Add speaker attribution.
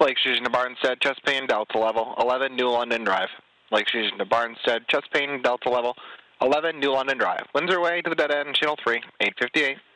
Speaker 1: Lake Station to Barnstead, Chesapeake, Delta level, 11 New London Drive. Lake Station to Barnstead, Chesapeake, Delta level, 11 New London Drive. Windsor Way to the dead end, channel 3, 858.